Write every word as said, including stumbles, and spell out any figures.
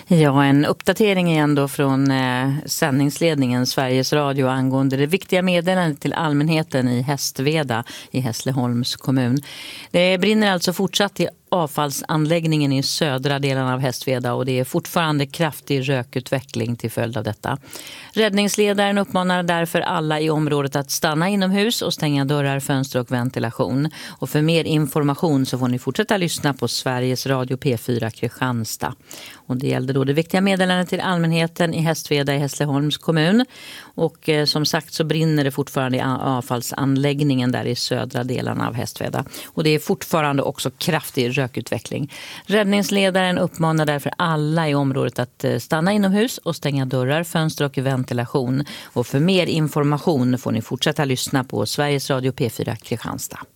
Ja, en uppdatering igen då från eh, sändningsledningen Sveriges Radio angående det viktiga meddelandet till allmänheten i Hästveda i Hässleholms kommun. Det brinner alltså fortsatt i avfallsanläggningen i södra delen av Hästveda och det är fortfarande kraftig rökutveckling till följd av detta. Räddningsledaren uppmanar därför alla i området att stanna inomhus och stänga dörrar, fönster och ventilation. Och för mer information så får ni fortsätta lyssna på Sveriges Radio P fyra Kristianstad. Och det gällde då det viktiga meddelandet till allmänheten i Hästveda i Hässleholms kommun. Och eh, som sagt så brinner det fortfarande i avfallsanläggningen där i södra delarna av Hästveda. Och det är fortfarande också kraftig rökutveckling. Räddningsledaren uppmanar därför alla i området att eh, stanna inomhus och stänga dörrar, fönster och ventilation. Och för mer information får ni fortsätta lyssna på Sveriges Radio P fyra Kristianstad.